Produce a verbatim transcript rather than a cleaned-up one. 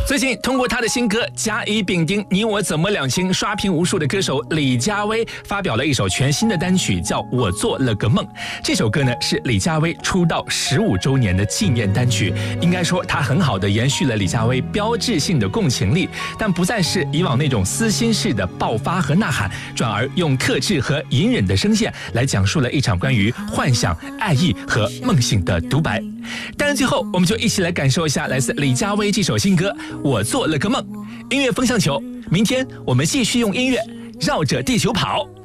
最近通过他的新歌《甲乙丙丁你我怎么两清》刷屏无数的歌手李佳薇发表了一首全新的单曲，叫《我做了个梦》。这首歌呢是李佳薇出道十五周年的纪念单曲，应该说它很好的延续了李佳薇标志性的共情力，但不再是以往那种撕心式的爆发和呐喊，转而用克制和隐忍的声线来讲述了一场关于幻想、爱意和梦醒的独白。当然最后我们就一起来感受一下来自李佳薇这首新歌《我做了个梦》。音乐风向球，明天我们继续用音乐绕着地球跑。